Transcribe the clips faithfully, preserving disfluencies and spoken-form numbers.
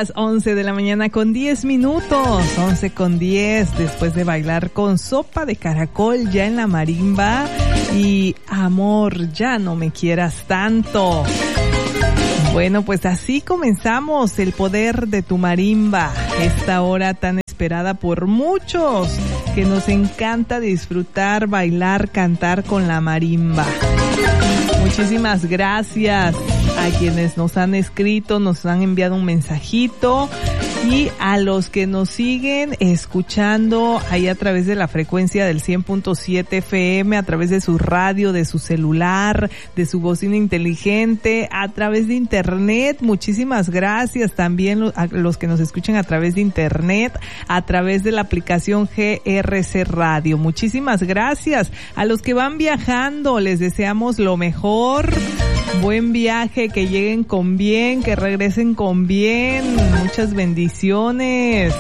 las once de la mañana con diez minutos, once con diez, después de bailar con Sopa de Caracol ya en la marimba y Amor, ya no me quieras tanto. Bueno, pues así comenzamos el poder de tu marimba, esta hora tan esperada por muchos que nos encanta disfrutar, bailar, cantar con la marimba. Muchísimas gracias a quienes nos han escrito, nos han enviado un mensajito y a los que nos siguen escuchando ahí a través de la frecuencia del cien punto siete F M, a través de su radio, de su celular, de su bocina inteligente, a través de internet. Muchísimas gracias también a los que nos escuchan a través de internet, a través de la aplicación G R C Radio. Muchísimas gracias a los que van viajando, les deseamos lo mejor. Buen viaje, que lleguen con bien, que regresen con bien. Muchas bendiciones.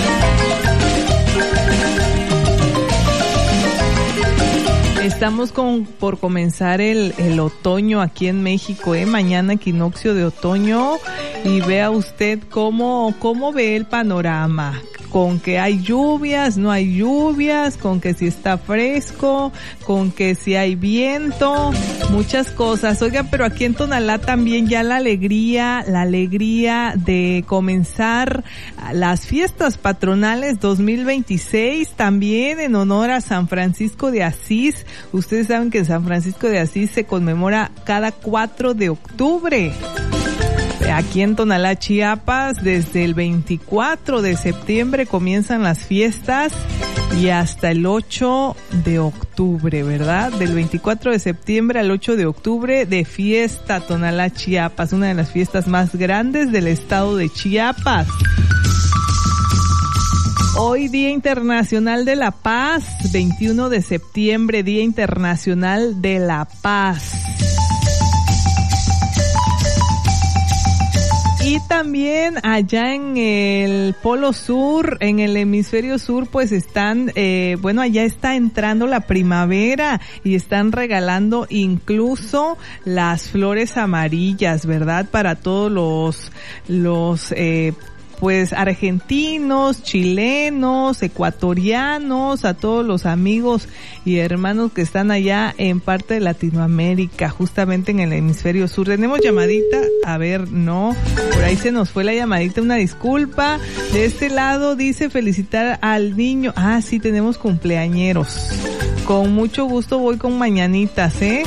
Estamos con, por comenzar el, el otoño aquí en México, ¿eh? Mañana equinoccio de otoño y vea usted cómo, cómo ve el panorama. Con que hay lluvias, no hay lluvias, con que si está fresco, con que si hay viento, muchas cosas. Oigan, pero aquí en Tonalá también ya la alegría, la alegría de comenzar las fiestas patronales dos mil veintiséis, también en honor a San Francisco de Asís. Ustedes saben que San Francisco de Asís se conmemora cada cuatro de octubre. Aquí en Tonalá, Chiapas, desde el veinticuatro de septiembre comienzan las fiestas y hasta el ocho de octubre, ¿verdad? Del veinticuatro de septiembre al ocho de octubre de fiesta Tonalá, Chiapas, una de las fiestas más grandes del estado de Chiapas. Hoy Día Internacional de la Paz, veintiuno de septiembre, Día Internacional de la Paz. Y también allá en el Polo Sur, en el hemisferio sur, pues están, eh, bueno, allá está entrando la primavera y están regalando incluso las flores amarillas, ¿verdad? Para todos los, los, eh, pues argentinos, chilenos, ecuatorianos, a todos los amigos y hermanos que están allá en parte de Latinoamérica, justamente en el hemisferio sur. Tenemos llamadita, a ver, no, por ahí se nos fue la llamadita, una disculpa. De este lado dice felicitar al niño. Ah, sí, tenemos cumpleañeros. Con mucho gusto voy con mañanitas, ¿eh?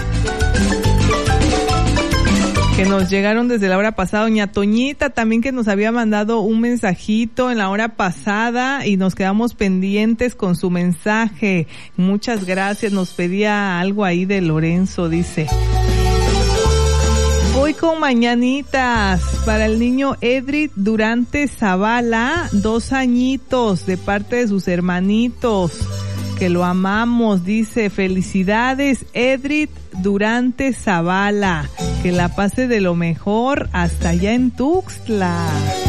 Que nos llegaron desde la hora pasada. Doña Toñita también, que nos había mandado un mensajito en la hora pasada y nos quedamos pendientes con su mensaje. Muchas gracias. Nos pedía algo ahí de Lorenzo, dice. Voy con mañanitas para el niño Edrit Durante Zavala, dos añitos, de parte de sus hermanitos, que lo amamos. Dice, felicidades Edrit Durante Zavala, que la pase de lo mejor hasta allá en Tuxtla.